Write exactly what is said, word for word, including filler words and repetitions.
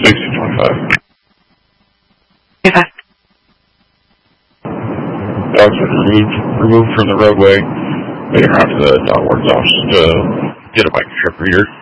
sixty twenty-five. Okay. Dogs were removed, removed from the roadway. Made it around to the dog warden's office to get a bike trip reader.